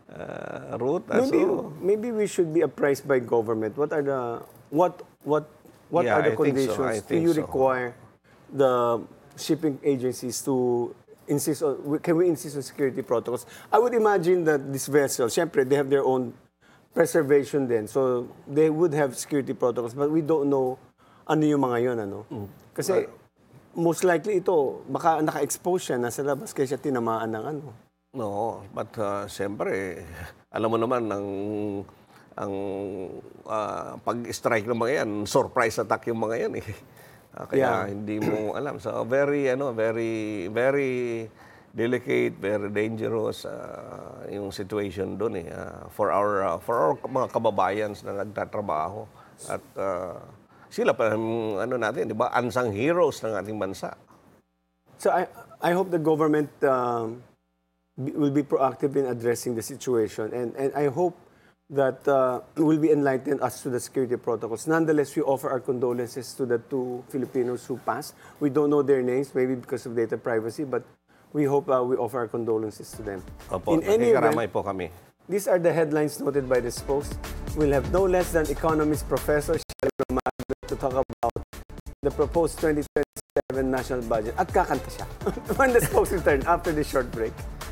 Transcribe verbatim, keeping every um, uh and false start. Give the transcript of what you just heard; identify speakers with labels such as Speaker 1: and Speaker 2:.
Speaker 1: uh, route. Uh,
Speaker 2: Maybe
Speaker 1: so,
Speaker 2: maybe we should be apprised by government. What are the what what what
Speaker 1: Yeah,
Speaker 2: are the
Speaker 1: I think so.
Speaker 2: conditions?
Speaker 1: I
Speaker 2: Do
Speaker 1: think
Speaker 2: you
Speaker 1: so.
Speaker 2: require the shipping agencies to insist on? Can we insist on security protocols? I would imagine that this vessel, syempre, they have their own preservation then. So they would have security protocols, but we don't know ano yung mga yun, ano? Kasi most likely ito, baka naka-expose siya, nasa labas, kaya siya tinamaan ng ano.
Speaker 1: no, but uh, siyempre, alam mo naman, ang, ang uh, pag-strike ng mga yan, surprise attack yung mga yan eh. Uh, kaya
Speaker 2: Yeah.
Speaker 1: hindi mo alam. So very, ano, very, very delicate, very dangerous uh, yung situation doon eh. Uh, for our, uh, for our mga kababayan na nagtatrabaho. At uh, sila pa, um, ano natin, di ba, unsung heroes ng ating bansa.
Speaker 2: So I I hope the government um, be- will be proactive in addressing the situation, and and I hope that uh, will be enlightened as to the security protocols. Nonetheless, we offer our condolences to the two Filipinos who passed. We don't know their names, maybe because of data privacy, but we hope uh, we offer our condolences to them.
Speaker 1: Opo,
Speaker 2: In any
Speaker 1: nakikaramay
Speaker 2: event,
Speaker 1: po kami.
Speaker 2: these are the headlines noted by this post. We'll have no less than economist Professor Shelley Romano to talk about the proposed twenty twenty-seven national budget. At kakanta siya. When the spokes return after this short break.